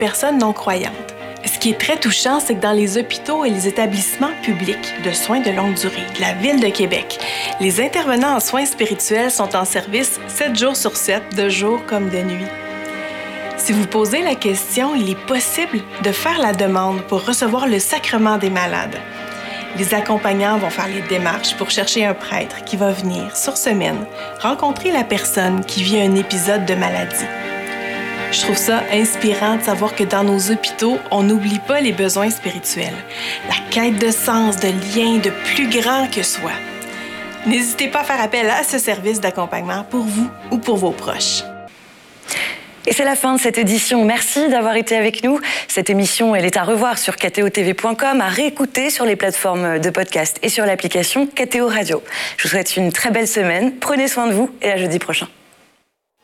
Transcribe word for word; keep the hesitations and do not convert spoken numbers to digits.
personnes non-croyantes. Ce qui est très touchant, c'est que dans les hôpitaux et les établissements publics de soins de longue durée de la Ville de Québec, les intervenants en soins spirituels sont en service sept jours sur sept, de jour comme de nuit. Si vous posez la question, il est possible de faire la demande pour recevoir le sacrement des malades. Les accompagnants vont faire les démarches pour chercher un prêtre qui va venir, sur semaine, rencontrer la personne qui vit un épisode de maladie. Je trouve ça inspirant de savoir que dans nos hôpitaux, on n'oublie pas les besoins spirituels, la quête de sens, de liens, de plus grand que soi. N'hésitez pas à faire appel à ce service d'accompagnement pour vous ou pour vos proches. Et c'est la fin de cette édition. Merci d'avoir été avec nous. Cette émission, elle est à revoir sur k t o t v point com, à réécouter sur les plateformes de podcast et sur l'application K T O Radio. Je vous souhaite une très belle semaine. Prenez soin de vous et à jeudi prochain.